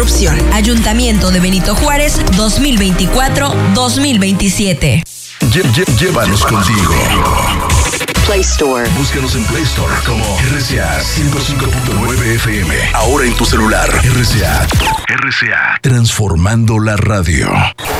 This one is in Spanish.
corrupción. Ayuntamiento de Benito Juárez 2024-2027. Llévanos contigo. Play Store. Búscanos en Play Store como RCA 105.9 FM. Ahora en tu celular. RCA. Transformando la radio.